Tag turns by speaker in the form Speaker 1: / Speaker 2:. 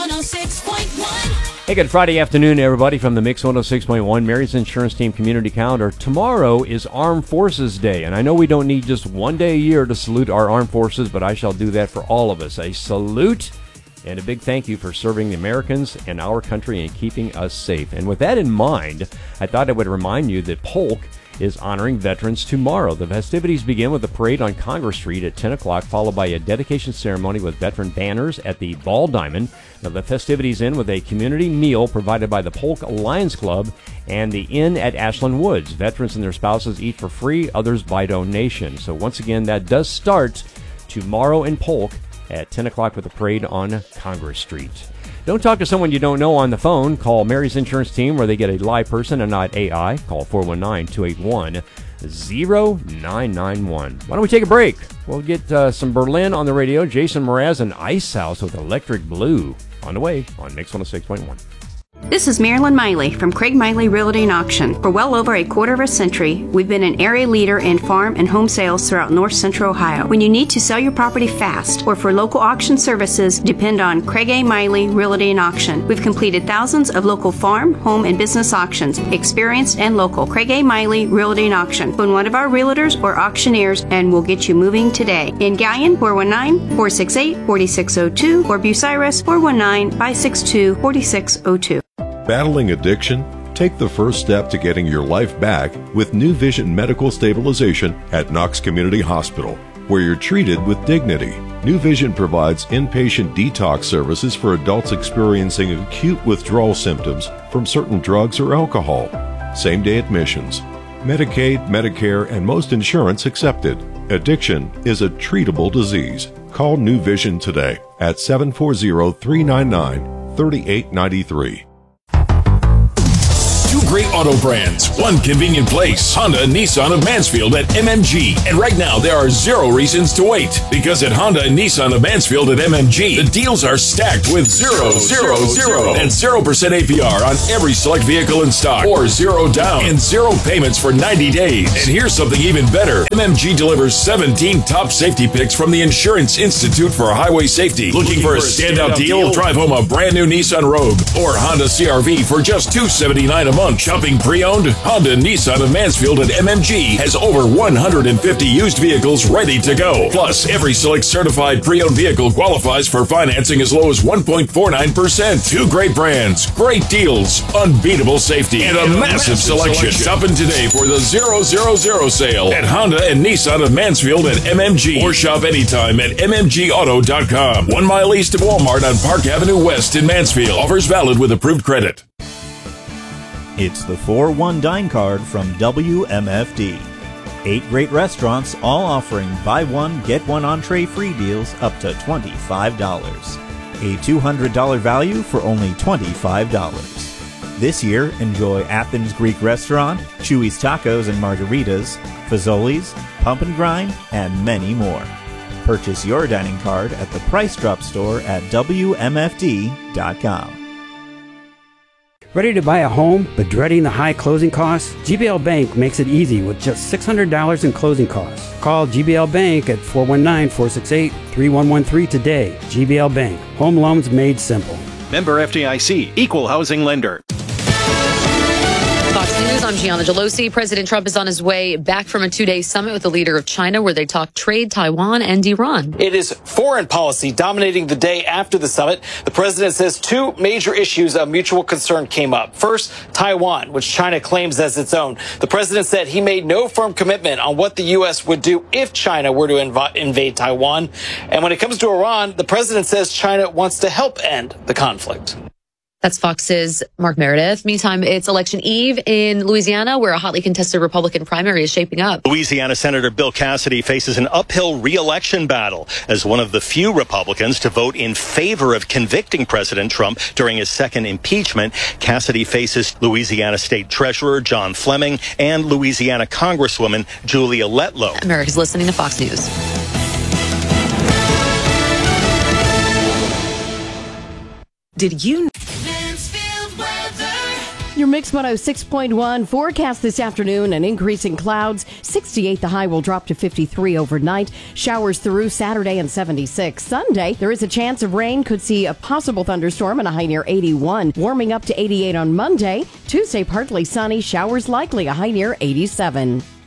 Speaker 1: 106.1.
Speaker 2: Hey, good Friday afternoon, everybody, from the Mix 106.1 Mary's Insurance Team Community Calendar. Tomorrow is Armed Forces Day, and I know we don't need just one day a year to salute our armed forces, but I shall do that for all of us. A salute and a big thank you for serving the Americans and our country and keeping us safe. And with that in mind, I thought I would remind you that Polk is honoring veterans tomorrow. The festivities begin with a parade on Congress Street at 10 o'clock, followed by a dedication ceremony with veteran banners at the Ball Diamond. Now, the festivities end with a community meal provided by the Polk Lions Club and the Inn at Ashland Woods. Veterans and their spouses eat for free, others by donation. So once again, that does start tomorrow in Polk at 10 o'clock with a parade on Congress Street. Don't talk to someone you don't know on the phone. Call Mary's Insurance Team where they get a live person and not AI. Call 419-281-0991. Why don't we take a break? We'll get some Berlin on the radio. Jason Mraz and Ice House with Electric Blue. On the way on Mix 106.1.
Speaker 3: This is Marilyn Miley from Craig Miley Realty and Auction. For well over a quarter of a century, we've been an area leader in farm and home sales throughout north central Ohio. When you need to sell your property fast or for local auction services, depend on Craig A. Miley Realty and Auction. We've completed thousands of local farm, home, and business auctions, experienced and local. Craig A. Miley Realty and Auction. Phone one of our realtors or auctioneers and we'll get you moving today. In Gallion, 419-468-4602 or Bucyrus, 419-562-4602.
Speaker 4: Battling addiction? Take the first step to getting your life back with New Vision Medical Stabilization at Knox Community Hospital, where you're treated with dignity. New Vision provides inpatient detox services for adults experiencing acute withdrawal symptoms from certain drugs or alcohol. Same-day admissions. Medicaid, Medicare, and most insurance accepted. Addiction is a treatable disease. Call New Vision today at 740-399-3893.
Speaker 5: Two great auto brands, one convenient place. Honda and Nissan of Mansfield at MMG. And right now, there are zero reasons to wait. Because at Honda and Nissan of Mansfield at MMG, the deals are stacked with 0% APR on every select vehicle in stock, or zero down, and zero payments for 90 days. And here's something even better. MMG delivers 17 top safety picks from the Insurance Institute for Highway Safety. Looking for a standout deal? Drive home a brand new Nissan Rogue or Honda CR-V for just $279 a month. Shopping pre-owned? Honda Nissan of Mansfield at MMG has over 150 used vehicles ready to go. Plus, every select certified pre-owned vehicle qualifies for financing as low as 1.49%. Two great brands, great deals, unbeatable safety, and a massive selection. Stop in today for the 000 sale at Honda and Nissan of Mansfield at MMG, or shop anytime at mmgauto.com. 1 mile east of Walmart on Park Avenue West in Mansfield. Offers valid with approved credit.
Speaker 6: It's the 4-1 Dine Card from WMFD. 8 great restaurants, all offering buy one, get one entree free deals up to $25. A $200 value for only $25. This year, enjoy Athens Greek Restaurant, Chewy's Tacos and Margaritas, Fazoli's, Pump and Grind, and many more. Purchase your dining card at the Price Drop store at WMFD.com.
Speaker 7: Ready to buy a home but dreading the high closing costs? GBL Bank makes it easy with just $600 in closing costs. Call GBL Bank at 419-468-3113 today. GBL Bank. Home loans made simple.
Speaker 8: Member FDIC. Equal housing lender.
Speaker 9: Fox News, I'm Gianna Gelosi. President Trump is on his way back from a 2-day summit with the leader of China where they talk trade, Taiwan, and Iran.
Speaker 10: It is foreign policy dominating the day after the summit. The president says 2 major issues of mutual concern came up. First, Taiwan, which China claims as its own. The president said he made no firm commitment on what the U.S. would do if China were to invade Taiwan. And when it comes to Iran, the president says China wants to help end the conflict.
Speaker 9: That's Fox's Mark Meredith. Meantime, it's election eve in Louisiana, where a hotly contested Republican primary is shaping up.
Speaker 8: Louisiana Senator Bill Cassidy faces an uphill re-election battle as one of the few Republicans to vote in favor of convicting President Trump during his second impeachment. Cassidy faces Louisiana State Treasurer John Fleming and Louisiana Congresswoman Julia Letlow.
Speaker 9: America's listening to Fox News.
Speaker 11: Did you...
Speaker 1: Your Mix 106.1 forecast this afternoon, an increase in clouds. 68, the high will drop to 53 overnight. Showers through Saturday and 76. Sunday, there is a chance of rain. Could see a possible thunderstorm and a high near 81. Warming up to 88 on Monday. Tuesday, partly sunny. Showers likely, a high near 87.